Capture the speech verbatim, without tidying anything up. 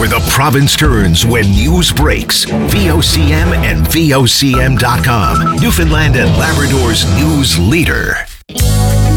the province turns when news breaks. V O C M and V O C M dot com, Newfoundland and Labrador's news leader.